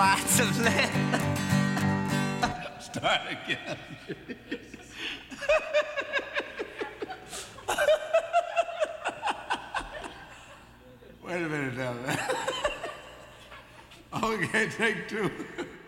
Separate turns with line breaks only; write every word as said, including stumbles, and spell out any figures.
right to live.
Start again. Wait a minute now. Okay, take two.